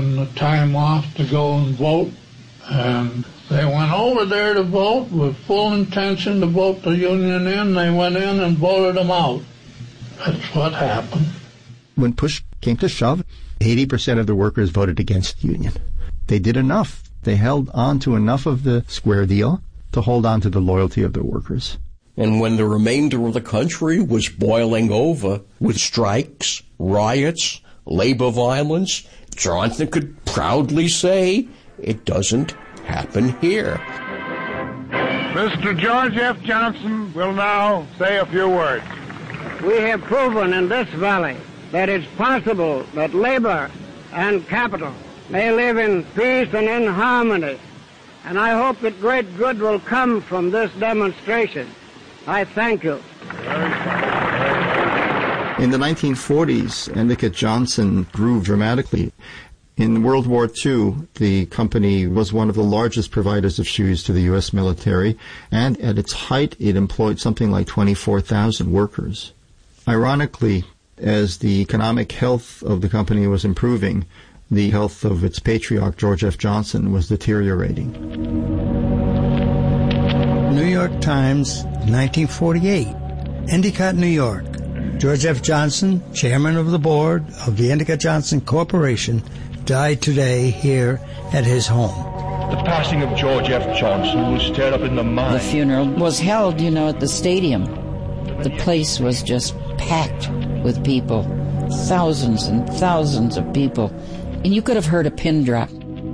given the time off to go and vote, and they went over there to vote with full intention to vote the union in. They went in and voted them out. That's what happened. When push came to shove, 80% of the workers voted against the union. They did enough. They held on to enough of the square deal to hold on to the loyalty of the workers. And when the remainder of the country was boiling over with strikes, riots, labor violence, Johnson could proudly say, it doesn't happen here. Mr. George F. Johnson will now say a few words. We have proven in this valley that it's possible that labor and capital may live in peace and in harmony. And I hope that great good will come from this demonstration. I thank you. In the 1940s, Endicott Johnson grew dramatically. In World War II, the company was one of the largest providers of shoes to the U.S. military, and at its height, it employed something like 24,000 workers. Ironically, as the economic health of the company was improving, the health of its patriarch, George F. Johnson, was deteriorating. New York Times, 1948. Endicott, New York. George F. Johnson, chairman of the board of the Endicott Johnson Corporation, died today here at his home. The passing of George F. Johnson will stir up in the mind. The funeral was held, at the stadium. The place was just packed with people, thousands and thousands of people, and you could have heard a pin drop.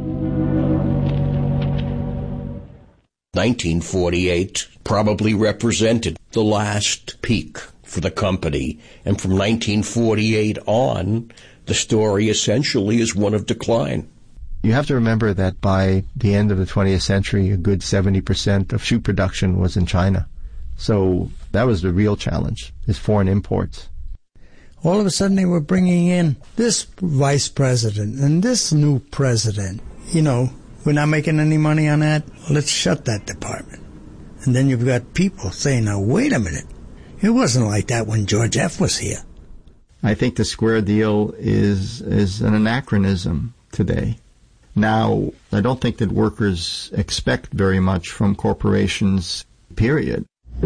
1948 probably represented the last peak for the company, and from 1948 on, the story essentially is one of decline. You have to remember that by the end of the 20th century, a good 70% of shoe production was in China. So that was the real challenge, is foreign imports. All of a sudden they were bringing in this vice president and this new president. We're not making any money on that. Let's shut that department. And then you've got people saying, now, wait a minute. It wasn't like that when George F. was here. I think the square deal is an anachronism today. Now, I don't think that workers expect very much from corporations, period.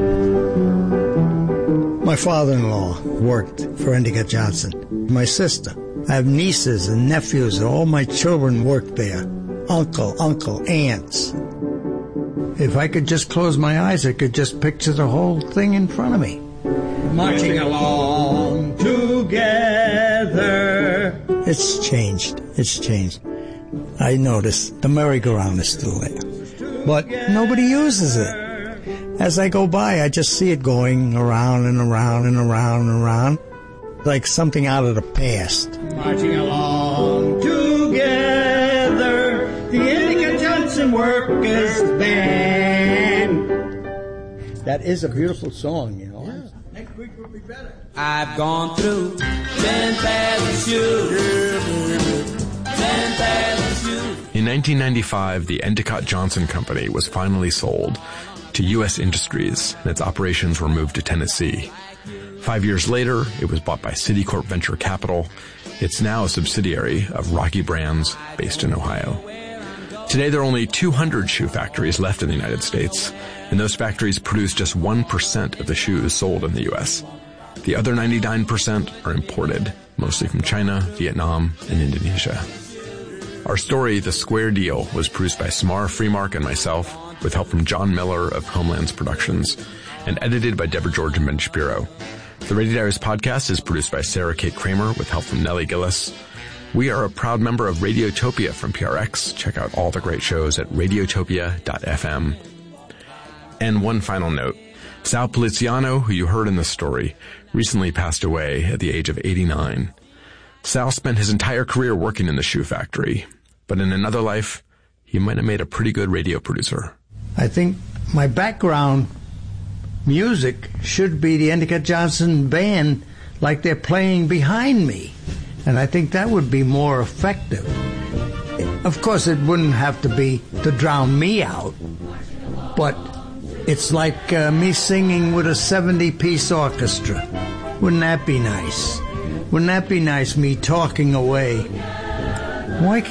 My father-in-law worked for Endicott Johnson. My sister. I have nieces and nephews. All my children worked there. Uncle, aunts. If I could just close my eyes, I could just picture the whole thing in front of me. Marching along together. It's changed. I noticed the merry-go-round is still there. But nobody uses it. As I go by, I just see it going around and around and around and around, like something out of the past. Marching along together, the Endicott Johnson Workers Band. That is a beautiful song, Yeah. Next week will be better. I've gone through 10,000 shoes. 10,000 shoes. In 1995, the Endicott Johnson Company was finally sold to U.S. Industries, and its operations were moved to Tennessee. 5 years later, it was bought by Citicorp Venture Capital. It's now a subsidiary of Rocky Brands, based in Ohio. Today, there are only 200 shoe factories left in the United States, and those factories produce just 1% of the shoes sold in the U.S. The other 99% are imported, mostly from China, Vietnam, and Indonesia. Our story, The Square Deal, was produced by Samara Freemark and myself, with help from John Miller of Homelands Productions, and edited by Deborah George and Ben Shapiro. The Radio Diaries podcast is produced by Sarah Kate Kramer, with help from Nellie Gillis. We are a proud member of Radiotopia from PRX. Check out all the great shows at radiotopia.fm. And one final note. Sal Poliziano, who you heard in the story, recently passed away at the age of 89. Sal spent his entire career working in the shoe factory, but in another life, he might have made a pretty good radio producer. I think my background music should be the Endicott Johnson Band, like they're playing behind me. And I think that would be more effective. Of course, it wouldn't have to be to drown me out, but it's like me singing with a 70-piece orchestra. Wouldn't that be nice? Wouldn't that be nice, me talking away? Why